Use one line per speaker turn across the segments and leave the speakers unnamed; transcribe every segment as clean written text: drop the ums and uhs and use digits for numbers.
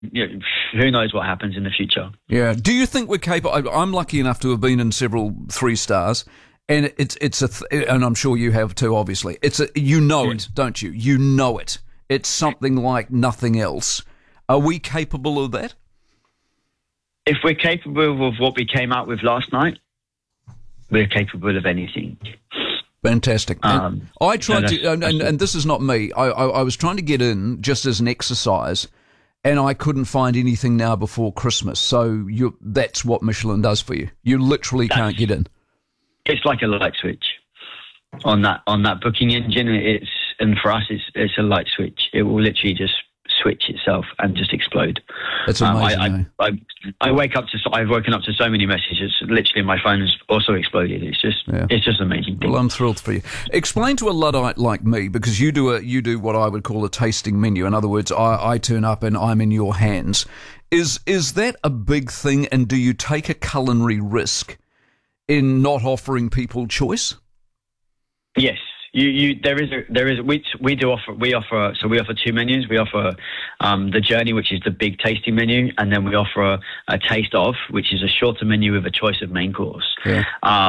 who knows what happens in the future.
Yeah. Do you think we're capable? I'm lucky enough to have been in several 3-stars, and and I'm sure you have too. Obviously, it, don't you? You know it. It's something like nothing else. Are we capable of that?
If we're capable of what we came out with last night, we're capable of anything.
Fantastic. I tried to, and this is not me. I was trying to get in just as an exercise, and I couldn't find anything now before Christmas. So that's what Michelin does for you. You literally can't get in.
It's like a light switch on that booking engine. And for us, it's a light switch. It will literally just switch itself and just explode.
That's amazing.
I've woken up to so many messages. Literally, my phone has also exploded. It's just an amazing thing.
Well, I'm thrilled for you. Explain to a Luddite like me, because you do what I would call a tasting menu. In other words, I turn up and I'm in your hands. Is that a big thing? And do you take a culinary risk in not offering people choice?
Yes. We offer 2 menus. We offer the Journey, which is the big tasting menu, and then we offer a Taste Of, which is a shorter menu with a choice of main course. Yeah.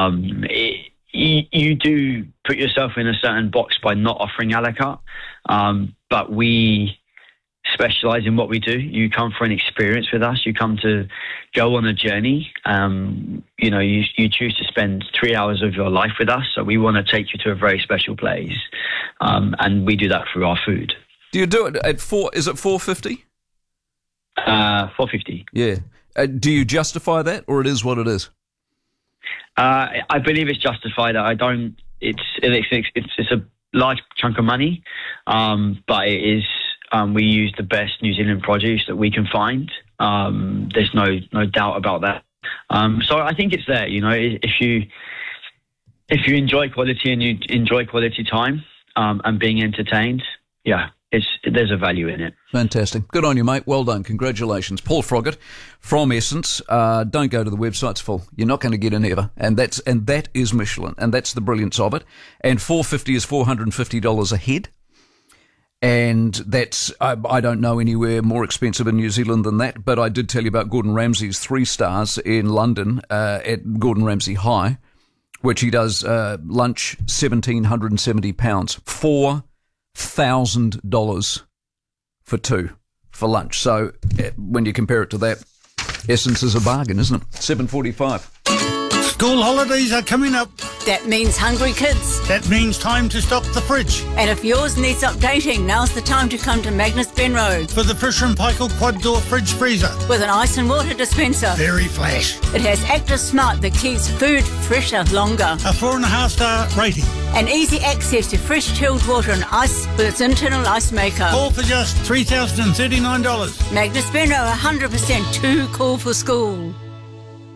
You do put yourself in a certain box by not offering a la carte, but we specialize in what we do. You come for an experience with us. You come to go on a journey. You choose to spend 3 hours of your life with us. So we want to take you to a very special place. And we do that through our food.
Do you do it at is it $4.50?
$4.50.
Yeah. Do you justify that, or it is what it is?
I believe it's justified. It's a large chunk of money, but it is, we use the best New Zealand produce that we can find. There's no doubt about that. So I think it's there. If you enjoy quality and you enjoy quality time and being entertained, there's a value in it.
Fantastic. Good on you, mate. Well done. Congratulations. Paul Froggatt from Essence. Don't go to the website. It's full. You're not going to get in ever. And that is Michelin. And that's the brilliance of it. And $4.50 is $450 a head. And that's, I don't know anywhere more expensive in New Zealand than that, but I did tell you about Gordon Ramsay's 3 stars in London at Gordon Ramsay High, which he does lunch £1,770, $4,000 for 2 for lunch. So when you compare it to that, Essence is a bargain, isn't it? $7.45.
School holidays are coming up.
That means hungry kids.
That means time to stock the fridge.
And if yours needs updating, now's the time to come to Magnus Benroe.
For the Fisher & Paykel quad door fridge freezer.
With an ice and water dispenser.
Very flash.
It has Active Smart that keeps food fresher longer.
A 4.5-star rating.
And easy access to fresh chilled water and ice with its internal ice maker.
All for just $3,039.
Magnus Benroe, 100% too cool for school.